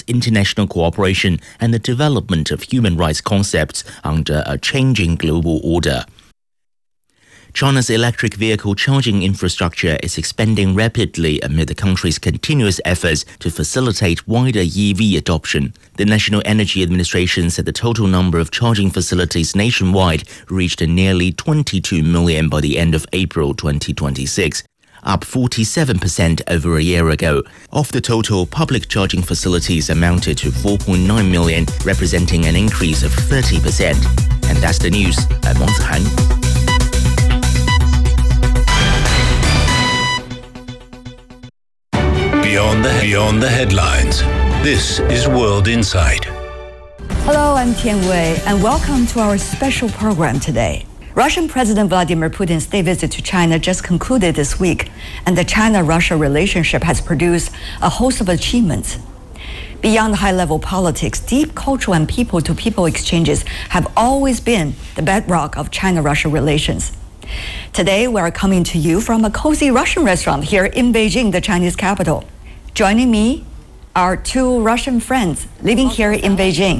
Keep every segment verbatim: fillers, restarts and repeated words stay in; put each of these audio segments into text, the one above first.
promotes international cooperation and the development of human rights concepts under a changing global order. China's electric vehicle charging infrastructure is expanding rapidly amid the country's continuous efforts to facilitate wider E V adoption. The National Energy Administration said the total number of charging facilities nationwide reached nearly twenty-two million by the end of April twenty twenty-six, up forty-seven percent over a year ago. Of the total, public charging facilities amounted to four point nine million, representing an increase of thirty percent. And that's the news. I'm Wang Zihan. Beyond the, beyond the headlines, this is World Insight. Hello, I'm Tian Wei, and welcome to our special program today. Russian President Vladimir Putin's state visit to China just concluded this week, and the China-Russia relationship has produced a host of achievements. Beyond high-level politics, deep cultural and people-to-people exchanges have always been the bedrock of China-Russia relations. Today, we are coming to you from a cozy Russian restaurant here in Beijing, the Chinese capital. Joining me are two Russian friends living here in Beijing,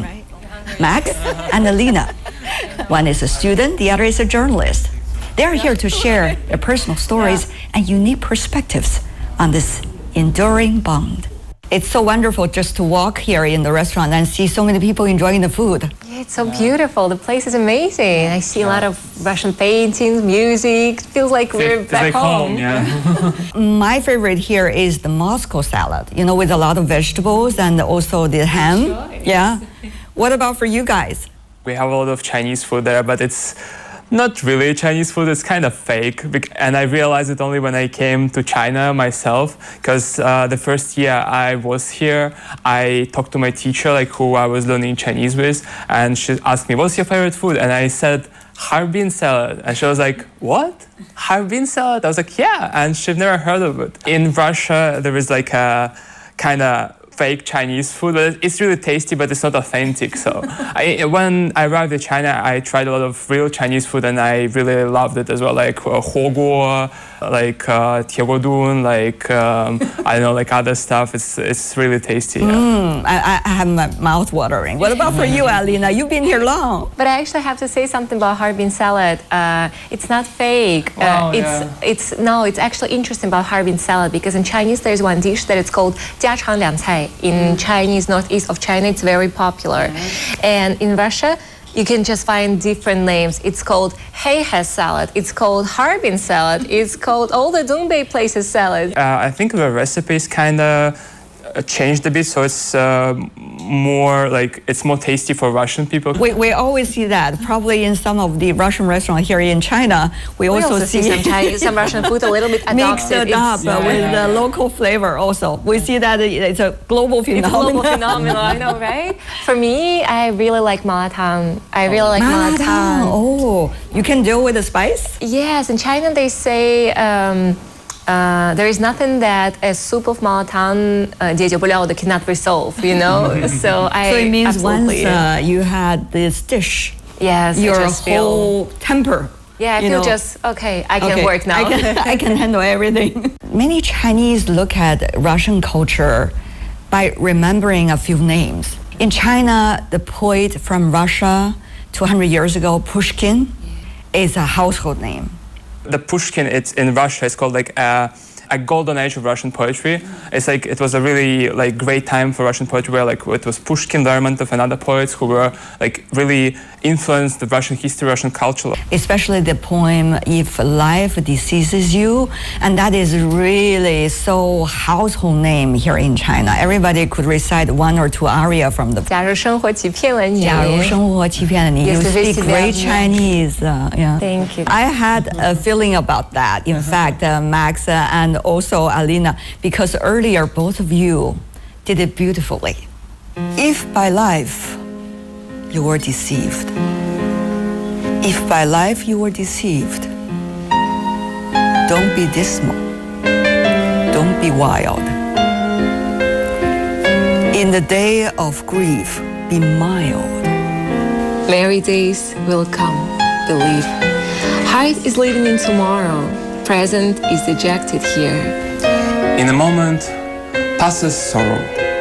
Max and Alina. One is a student, the other is a journalist. They are here to share their personal stories and unique perspectives on this enduring bond. It's so wonderful just to walk here in the restaurant and see so many people enjoying the food. Yeah, it's so beautiful. The place is amazing. I see a lot of Russian paintings, music. It feels like we're it's back like home. home yeah. My favorite here is the Moscow salad, you know, with a lot of vegetables and also the ham. Yeah. What about for you guys? We have a lot of Chinese food there, but it's not really Chinese food. It's kind of fake, and I realized it only when I came to China myself, because uh, the first year I was here, I talked to my teacher, like who I was learning Chinese with, and she asked me, what's your favorite food? And I said, Harbin salad. And she was like, what? Harbin salad? I was like, yeah, and she'd never heard of it. In Russia, there is like a kind of fake Chinese food, but it's really tasty, but it's not authentic. So I, when I arrived in China, I tried a lot of real Chinese food, and I really loved it as well, like uh, huoguo, like uh, tiegodun, like um, I don't know, like other stuff. It's it's really tasty. Yeah. Mm, I, I have my mouth watering. What about for you, Alina? You've been here long. But I actually have to say something about Harbin salad. Uh, it's not fake. Wow, uh, it's yeah. it's no. It's actually interesting about Harbin salad because in Chinese there's one dish that it's called jiachang liangcai. In Chinese, northeast of China, it's very popular. Mm-hmm. And in Russia, you can just find different names. It's called Heihe salad. It's called Harbin salad. It's called all the Dongbei places salad. Uh, I think the recipes kind of changed a bit, so it's uh, more like it's more tasty for Russian people. We, we always see that. Probably in some of the Russian restaurants here in China, we, We also, also see some Chinese, some Russian food a little bit mixed adopted. it up It's- uh, with yeah. the local flavor also. We see that it's a global It's a phenomenon. global phenomenon, I know, right? For me, I really like malatang. I really like Malatang. malatang. Oh, you can deal with the spice? Yes, in China they say um, uh, there is nothing that a soup of malatang uh, 解决不了 that cannot resolve, you know? So I So it means absolutely, once uh, you had this dish, yes, I your just feel, whole temper. yeah, I you feel know, just, okay, I can okay, work now. I can, I can handle everything. Many Chinese look at Russian culture by remembering a few names. In China, the poet from Russia two hundred years ago, Pushkin, is a household name. The Pushkin, it's in Russia, it's called like a, a golden age of Russian poetry. It's like it was a really like great time for Russian poetry, where like it was Pushkin, Lermontov, and other poets who were like really influenced the Russian history, Russian culture. Especially the poem "If Life Diseases You," and that is really so household name here in China. Everybody could recite one or two aria from the. 假如生活欺骗了你。 假如生活欺骗了你 You speak great Chinese. Uh, yeah. Thank you. I had a feeling about that. In fact, uh, Max uh, and also Alina, because earlier both of you did it beautifully. If by life you were deceived, if by life you were deceived, don't be dismal, don't be wild. In the day of grief, be mild. Merry days will come, believe. Height is living in tomorrow. Present is dejected here. In a moment passes sorrow,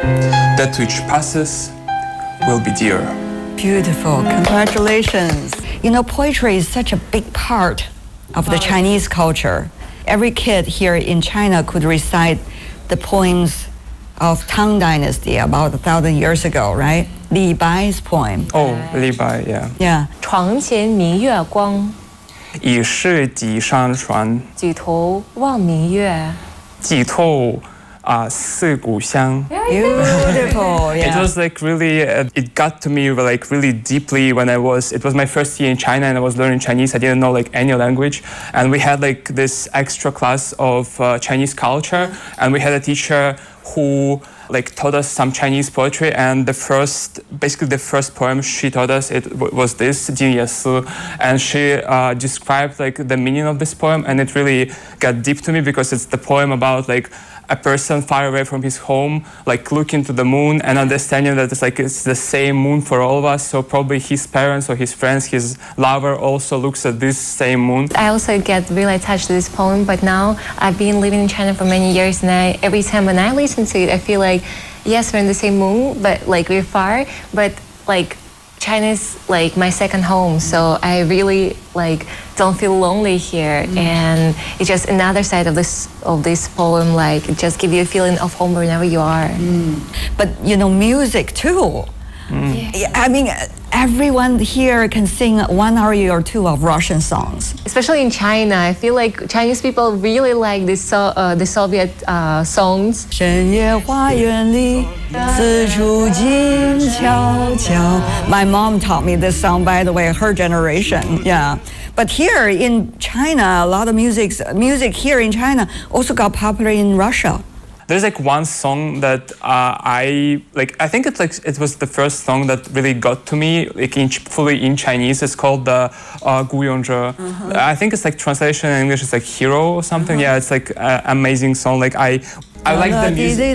That which passes will be dear. Beautiful. Congratulations. You know, poetry is such a big part of the Chinese culture. Every kid here in China could recite the poems of Tang Dynasty about a thousand years ago, right? Li Bai's poem. Oh, Li Bai, yeah. Yeah. 床前明月光， 已是几山船， 举头望明月。 寄透啊思故乡。 Beautiful. It Yeah. was like really, uh, it got to me like really deeply when I was, it was my first year in China and I was learning Chinese. I didn't know like any language. And we had like this extra class of uh, Chinese culture. And we had a teacher who like taught us some Chinese poetry. And the first, basically the first poem she taught us, it w- was this, Jin Ye Si. And she uh, described like the meaning of this poem. And it really got deep to me because it's the poem about like a person far away from his home, like looking to the moon and understanding that it's like it's the same moon for all of us. So probably his parents or his friends, his lover also looks at this same moon. I also get really attached to this poem, but now I've been living in China for many years, and I, every time when I listen to it, I feel like, yes, we're in the same moon, but like we're far, but like China is like my second home, so I really like don't feel lonely here, mm. and it's just another side of this of this poem. Like it just give you a feeling of home wherever you are. Mm. But you know, music too. Mm. Yeah, I mean, everyone here can sing one aria or two of Russian songs. Especially in China, I feel like Chinese people really like this so, uh, the Soviet uh, songs. 深夜花园里，四处静悄悄. My mom taught me this song, by the way, her generation. Yeah. But here in China, a lot of music, music here in China also got popular in Russia. There's like one song that uh, I like. I think it's like it was the first song that really got to me, like in, fully in Chinese. It's called the uh, Gu Yongzhe. Uh-huh. I think it's like translation in English. It's like hero or something. Uh-huh. Yeah, it's like an amazing song. Like I, I like the music.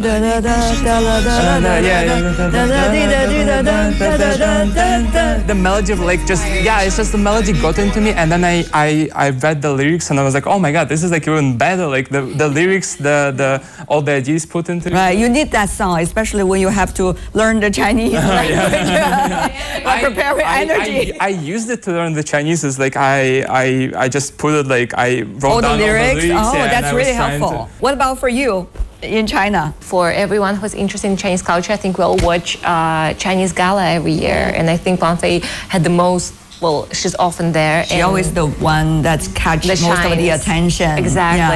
The melody of like just yeah, it's just the melody got into me, and then I, I I read the lyrics and I was like, oh my god, this is like even better. Like the, the lyrics, the the all the ideas put into it. Right, you need that song, especially when you have to learn the Chinese language. Like prepare with I, energy. I, I used it to learn the Chinese. It's like I I I just put it like I wrote all the down lyrics. all the lyrics. Oh, yeah, that's really trying helpful. to- What about for you in China? For everyone who's interested in Chinese culture, I think we all watch uh, Chinese gala every year, and I think Wang Fei had the most. Well, she's often there. She's always the one that's catch The most of the shines. attention. Exactly.